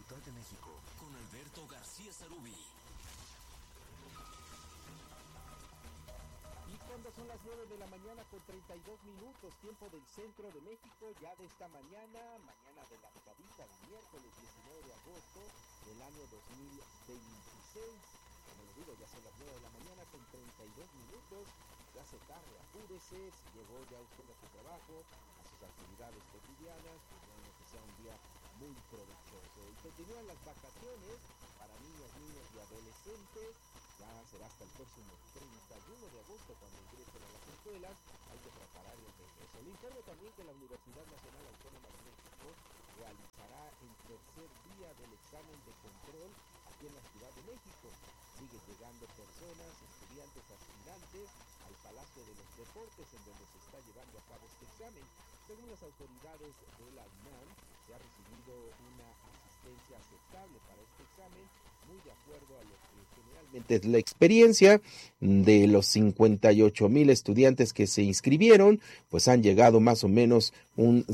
Ciudad de México con Alberto García Sarubí. Y cuando son las 9 de la mañana con 32 minutos, tiempo del centro de México, ya de esta mañana de la picadita de miércoles 19 de agosto del año 2026. Como les digo, ya son las 9 de la mañana con 32 minutos, ya se tarde, apúrese, si llegó ya usted a su trabajo, a sus actividades cotidianas, pues bueno, que sea un día muy provechoso. Y continúan las vacaciones para niños y adolescentes. Ya será hasta el próximo 31 de agosto cuando ingresen a las escuelas. Hay que preparar el regreso. Le informo también que la Universidad Nacional Autónoma de México realizará el tercer día del examen de control aquí en la Ciudad de México. Siguen llegando personas, estudiantes, aspirantes al Palacio de los Deportes, en donde se está llevando a cabo este examen. Según las autoridades de la UNAM, se ha recibido una asistencia aceptable para este examen, muy de acuerdo a lo que generalmente es la experiencia. De los 58,000 estudiantes que se inscribieron, pues han llegado más o menos un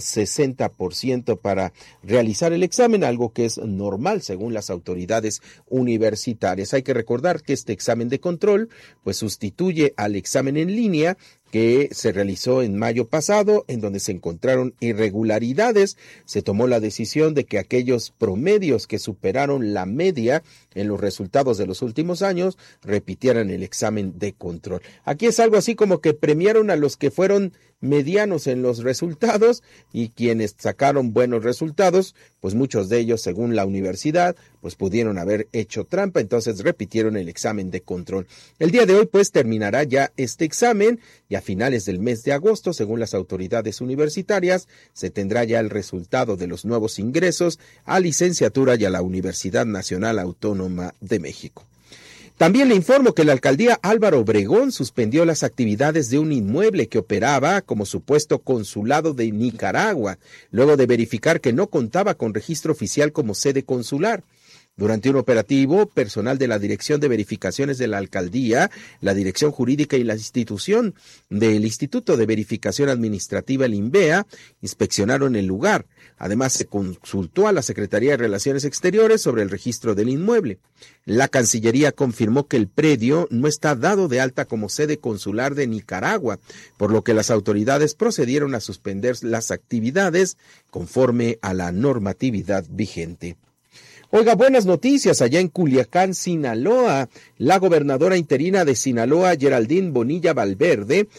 60% para realizar el examen, algo que es normal según las autoridades universitarias. Hay que recordar que este examen de control pues sustituye al examen en línea que se realizó en mayo pasado, en donde se encontraron irregularidades. Se tomó la decisión de que aquellos promedios que superaron la media en los resultados de los últimos años repitieran el examen de control. Aquí es algo así como que premiaron a los que fueron medianos en los resultados, y quienes sacaron buenos resultados, pues muchos de ellos, según la universidad, pues pudieron haber hecho trampa, entonces repitieron el examen de control. El día de hoy pues terminará ya este examen, y a finales del mes de agosto, según las autoridades universitarias, se tendrá ya el resultado de los nuevos ingresos a licenciatura y a la Universidad Nacional Autónoma de México. También le informo que la alcaldía Álvaro Obregón suspendió las actividades de un inmueble que operaba como supuesto consulado de Nicaragua, luego de verificar que no contaba con registro oficial como sede consular. Durante un operativo, personal de la Dirección de Verificaciones de la Alcaldía, la Dirección Jurídica y la institución del Instituto de Verificación Administrativa, el INVEA, inspeccionaron el lugar. Además, se consultó a la Secretaría de Relaciones Exteriores sobre el registro del inmueble. La Cancillería confirmó que el predio no está dado de alta como sede consular de Nicaragua, por lo que las autoridades procedieron a suspender las actividades conforme a la normatividad vigente. Oiga, buenas noticias allá en Culiacán, Sinaloa. La gobernadora interina de Sinaloa, Geraldine Bonilla Valverde,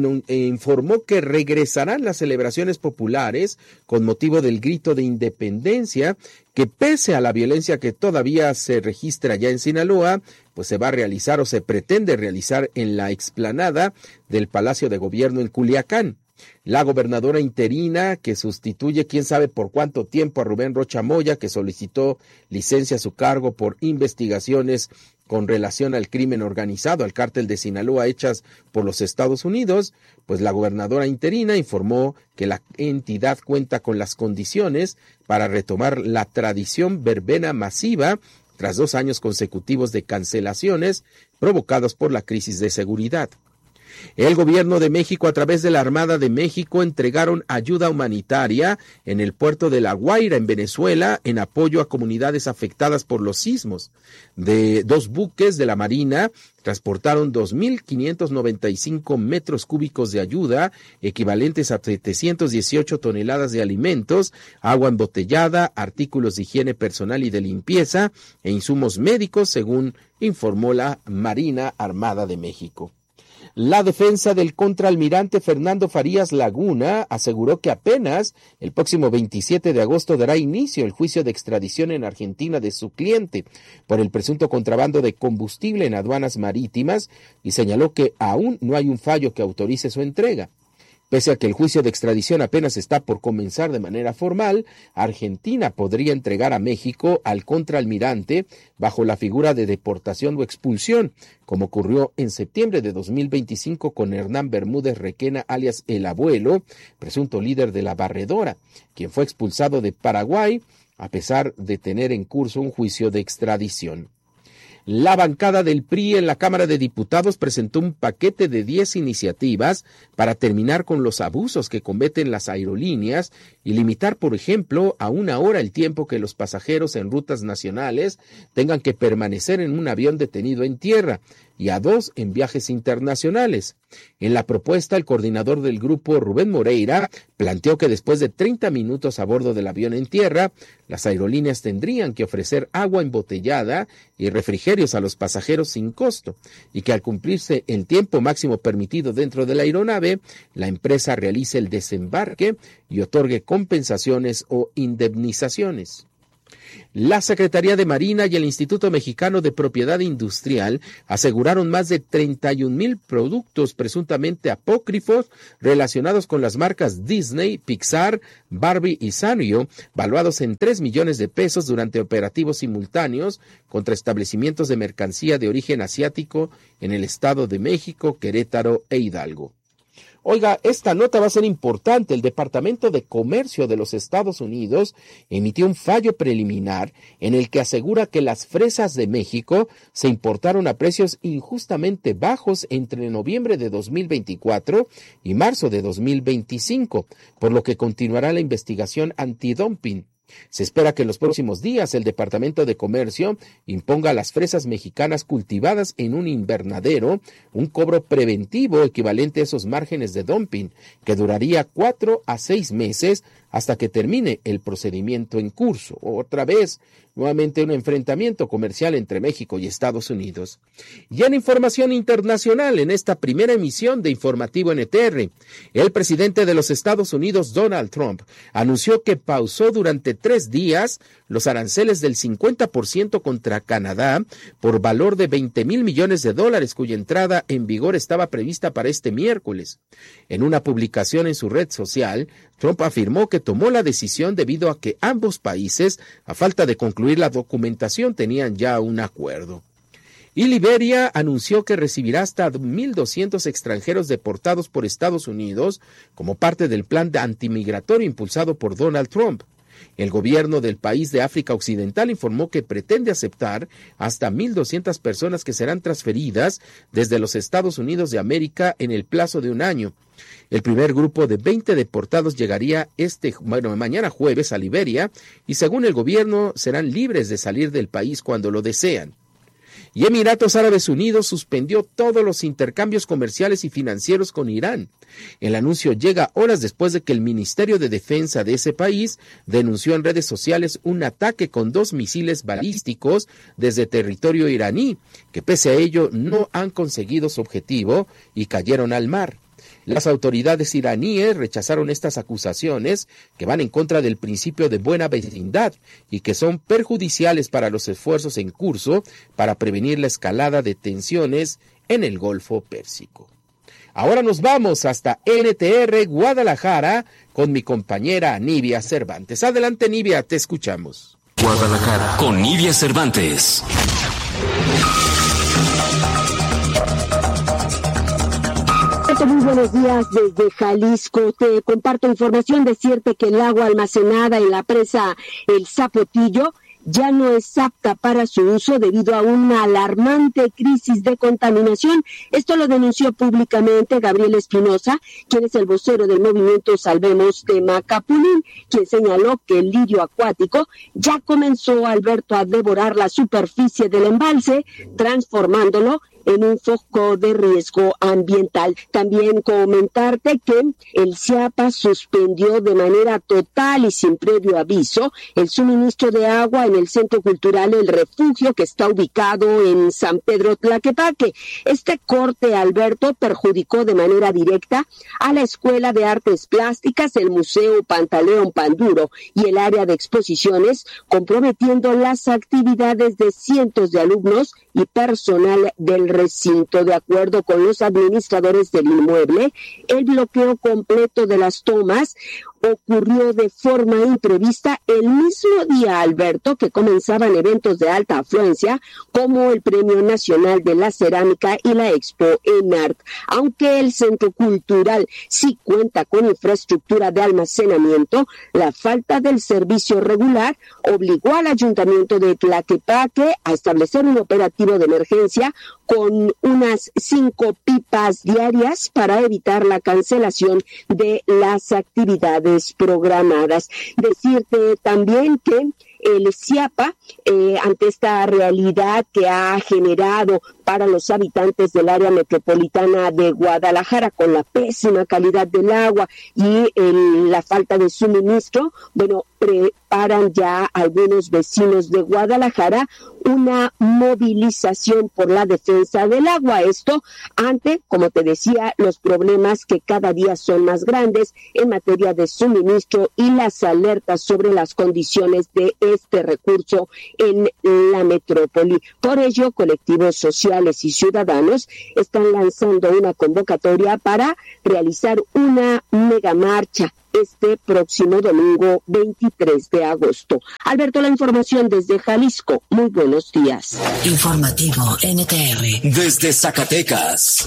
informó que regresarán las celebraciones populares con motivo del grito de independencia, que pese a la violencia que todavía se registra allá en Sinaloa, pues se va a realizar o se pretende realizar en la explanada del Palacio de Gobierno en Culiacán. La gobernadora interina, que sustituye quién sabe por cuánto tiempo a Rubén Rocha Moya, que solicitó licencia a su cargo por investigaciones con relación al crimen organizado, al cártel de Sinaloa hechas por los Estados Unidos, pues la gobernadora interina informó que la entidad cuenta con las condiciones para retomar la tradición verbena masiva tras 2 años consecutivos de cancelaciones provocados por la crisis de seguridad. El gobierno de México, a través de la Armada de México, entregaron ayuda humanitaria en el puerto de La Guaira, en Venezuela, en apoyo a comunidades afectadas por los sismos. De 2 buques de la Marina transportaron 2.595 metros cúbicos de ayuda, equivalentes a 718 toneladas de alimentos, agua embotellada, artículos de higiene personal y de limpieza e insumos médicos, según informó la Marina Armada de México. La defensa del contraalmirante Fernando Farías Laguna aseguró que apenas el próximo 27 de agosto dará inicio el juicio de extradición en Argentina de su cliente por el presunto contrabando de combustible en aduanas marítimas, y señaló que aún no hay un fallo que autorice su entrega. Pese a que el juicio de extradición apenas está por comenzar de manera formal, Argentina podría entregar a México al contraalmirante bajo la figura de deportación o expulsión, como ocurrió en septiembre de 2025 con Hernán Bermúdez Requena, alias El Abuelo, presunto líder de la Barredora, quien fue expulsado de Paraguay a pesar de tener en curso un juicio de extradición. La bancada del PRI en la Cámara de Diputados presentó un paquete de 10 iniciativas para terminar con los abusos que cometen las aerolíneas y limitar, por ejemplo, a 1 hora el tiempo que los pasajeros en rutas nacionales tengan que permanecer en un avión detenido en tierra y a 2 en viajes internacionales. En la propuesta, el coordinador del grupo, Rubén Moreira, planteó que después de 30 minutos a bordo del avión en tierra, las aerolíneas tendrían que ofrecer agua embotellada y refrigerios a los pasajeros sin costo, y que al cumplirse el tiempo máximo permitido dentro de la aeronave, la empresa realice el desembarque y otorgue compensaciones o indemnizaciones. La Secretaría de Marina y el Instituto Mexicano de Propiedad Industrial aseguraron más de 31,000 productos presuntamente apócrifos relacionados con las marcas Disney, Pixar, Barbie y Sanrio, valuados en 3 millones de pesos durante operativos simultáneos contra establecimientos de mercancía de origen asiático en el Estado de México, Querétaro e Hidalgo. Oiga, esta nota va a ser importante. El Departamento de Comercio de los Estados Unidos emitió un fallo preliminar en el que asegura que las fresas de México se importaron a precios injustamente bajos entre noviembre de 2024 y marzo de 2025, por lo que continuará la investigación antidumping. Se espera que en los próximos días el Departamento de Comercio imponga a las fresas mexicanas cultivadas en un invernadero un cobro preventivo equivalente a esos márgenes de dumping, que duraría 4 a 6 meses hasta que termine el procedimiento en curso. Otra vez, nuevamente un enfrentamiento comercial entre México y Estados Unidos. Y en información internacional, en esta primera emisión de Informativo NTR, el presidente de los Estados Unidos, Donald Trump, anunció que pausó durante 3 días los aranceles del 50% contra Canadá por valor de $20,000 millones, cuya entrada en vigor estaba prevista para este miércoles. En una publicación en su red social, Trump afirmó que tomó la decisión debido a que ambos países, a falta de concluir la documentación, tenían ya un acuerdo. Y Liberia anunció que recibirá hasta 1,200 extranjeros deportados por Estados Unidos como parte del plan antimigratorio impulsado por Donald Trump. El gobierno del país de África Occidental informó que pretende aceptar hasta 1,200 personas que serán transferidas desde los Estados Unidos de América en el plazo de 1 año. El primer grupo de 20 deportados llegaría mañana jueves a Liberia y según el gobierno serán libres de salir del país cuando lo desean. Y Emiratos Árabes Unidos suspendió todos los intercambios comerciales y financieros con Irán. El anuncio llega horas después de que el Ministerio de Defensa de ese país denunció en redes sociales un ataque con 2 misiles balísticos desde territorio iraní, que pese a ello no han conseguido su objetivo y cayeron al mar. Las autoridades iraníes rechazaron estas acusaciones que van en contra del principio de buena vecindad y que son perjudiciales para los esfuerzos en curso para prevenir la escalada de tensiones en el Golfo Pérsico. Ahora nos vamos hasta NTR Guadalajara con mi compañera Nivia Cervantes. Adelante, Nivia, te escuchamos. Guadalajara con Nivia Cervantes. Muy buenos días desde Jalisco. Te comparto información. Decirte que el agua almacenada en la presa El Zapotillo ya no es apta para su uso debido a una alarmante crisis de contaminación. Esto lo denunció públicamente Gabriel Espinosa, quien es el vocero del movimiento Salvemos Temacapulín, quien señaló que el lirio acuático ya comenzó, Alberto, a devorar la superficie del embalse, transformándolo en un foco de riesgo ambiental. También comentarte que el CIAPA suspendió de manera total y sin previo aviso el suministro de agua en el Centro Cultural El Refugio, que está ubicado en San Pedro Tlaquepaque. Este corte, Alberto, perjudicó de manera directa a la Escuela de Artes Plásticas, el Museo Pantaleón Panduro y el área de exposiciones, comprometiendo las actividades de cientos de alumnos y personal del recinto. De acuerdo con los administradores del inmueble, el bloqueo completo de las tomas ocurrió de forma imprevista el mismo día, Alberto, que comenzaban eventos de alta afluencia como el Premio Nacional de la Cerámica y la Expo ENART. Aunque el Centro Cultural sí cuenta con infraestructura de almacenamiento, la falta del servicio regular obligó al Ayuntamiento de Tlaquepaque a establecer un operativo de emergencia con unas 5 pipas diarias para evitar la cancelación de las actividades programadas. Decirte también que el CIAPA, ante esta realidad que ha generado para los habitantes del área metropolitana de Guadalajara con la pésima calidad del agua y la falta de suministro, preparan ya algunos vecinos de Guadalajara una movilización por la defensa del agua. Esto ante, como te decía, los problemas que cada día son más grandes en materia de suministro y las alertas sobre las condiciones de este recurso en la metrópoli. Por ello, colectivos sociales y ciudadanos están lanzando una convocatoria para realizar una megamarcha este próximo domingo 23 de agosto. Alberto, la información desde Jalisco. Muy buenos días. Informativo NTR. Desde Zacatecas.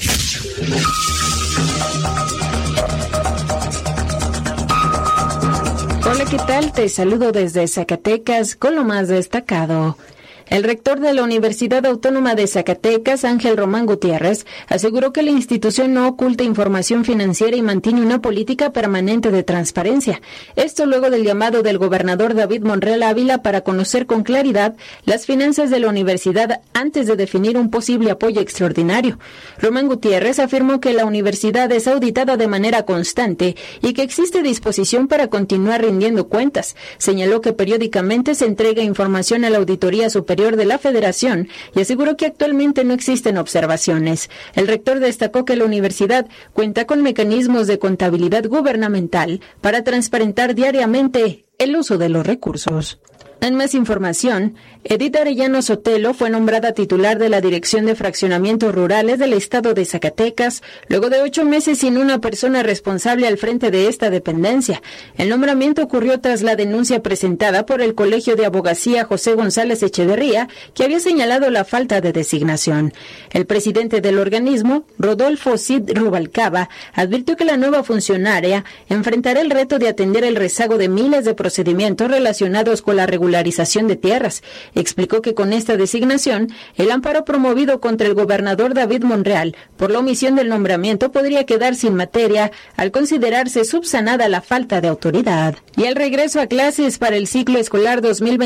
Hola, ¿qué tal? Te saludo desde Zacatecas con lo más destacado. El rector de la Universidad Autónoma de Zacatecas, Ángel Román Gutiérrez, aseguró que la institución no oculta información financiera y mantiene una política permanente de transparencia. Esto luego del llamado del gobernador David Monreal Ávila para conocer con claridad las finanzas de la universidad antes de definir un posible apoyo extraordinario. Román Gutiérrez afirmó que la universidad es auditada de manera constante y que existe disposición para continuar rindiendo cuentas. Señaló que periódicamente se entrega información a la Auditoría Superior de la Federación y aseguró que actualmente no existen observaciones. El rector destacó que la universidad cuenta con mecanismos de contabilidad gubernamental para transparentar diariamente el uso de los recursos. En más información, Edith Arellano Sotelo fue nombrada titular de la Dirección de Fraccionamientos Rurales del Estado de Zacatecas, luego de 8 meses sin una persona responsable al frente de esta dependencia. El nombramiento ocurrió tras la denuncia presentada por el Colegio de Abogacía José González Echeverría, que había señalado la falta de designación. El presidente del organismo, Rodolfo Cid Rubalcaba, advirtió que la nueva funcionaria enfrentará el reto de atender el rezago de miles de procedimientos relacionados con la regularización de tierras. Explicó que con esta designación, el amparo promovido contra el gobernador David Monreal por la omisión del nombramiento podría quedar sin materia al considerarse subsanada la falta de autoridad. Y el regreso a clases para el ciclo escolar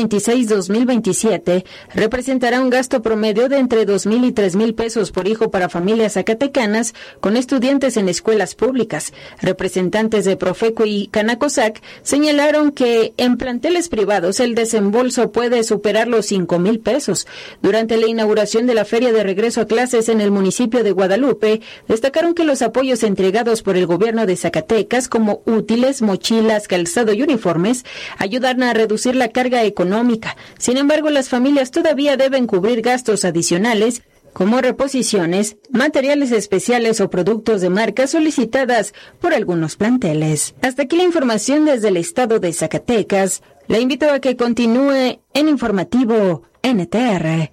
2026-2027 representará un gasto promedio de entre 2,000 y 3,000 pesos por hijo para familias zacatecanas con estudiantes en escuelas públicas. Representantes de Profeco y Canacosac señalaron que en planteles privados el desembolso puede superar los 5,000 pesos. Durante la inauguración de la Feria de Regreso a Clases en el municipio de Guadalupe, destacaron que los apoyos entregados por el gobierno de Zacatecas, como útiles, mochilas, calzado y uniformes, ayudan a reducir la carga económica. Sin embargo, las familias todavía deben cubrir gastos adicionales, como reposiciones, materiales especiales o productos de marca solicitadas por algunos planteles. Hasta aquí la información desde el estado de Zacatecas. La invito a que continúe en Informativo NTR.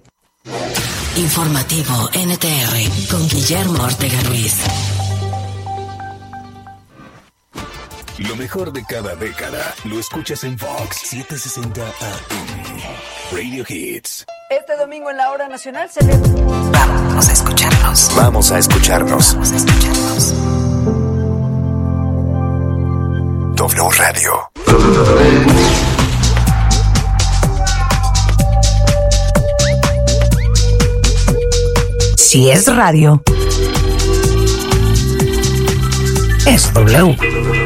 Informativo NTR con Guillermo Ortega Ruiz. Lo mejor de cada década lo escuchas en Fox 760 AM. Radio Hits. Este domingo en la Hora Nacional se ve... Vamos a escucharnos. Vamos a escucharnos. Vamos a escucharnos. W Radio. Si es radio, es W.